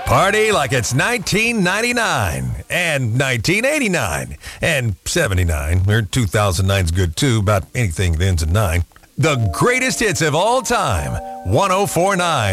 Party like it's 1999 and 1989 and 79. Or 2009's good too, about anything that ends in 9. The greatest hits of all time. 1049